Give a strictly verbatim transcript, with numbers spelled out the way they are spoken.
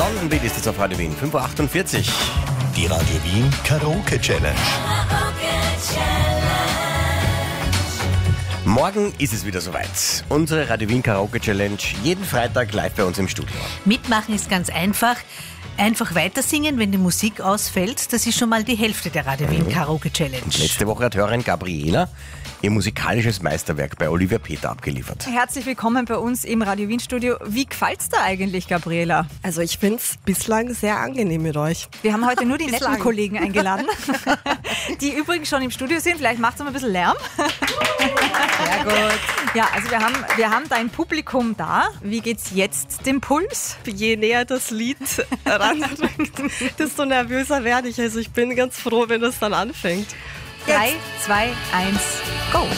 Long and Lead ist jetzt auf Radio Wien, fünf Uhr achtundvierzig. Die Radio Wien Karaoke Challenge. Morgen ist es wieder soweit. Unsere Radio Wien Karaoke Challenge, jeden Freitag live bei uns im Studio. Mitmachen ist ganz einfach. Einfach weiter singen, wenn die Musik ausfällt. Das ist schon mal die Hälfte der Radio Wien Karaoke Challenge. Und letzte Woche hat Hörerin Gabriela ihr musikalisches Meisterwerk bei Olivia Peter abgeliefert. Herzlich willkommen bei uns im Radio Wien Studio. Wie gefällt's da eigentlich, Gabriela? Also ich finde es bislang sehr angenehm mit euch. Wir haben heute nur die netten Bislang. Kollegen eingeladen, die übrigens schon im Studio sind. Vielleicht macht's noch ein bisschen Lärm. Sehr gut. Ja, also wir haben, wir haben dein Publikum da. Wie geht's jetzt dem Puls? Je näher das Lied ranrückt, desto nervöser werde ich. Also ich bin ganz froh, wenn das dann anfängt. Drei, zwei, eins, go!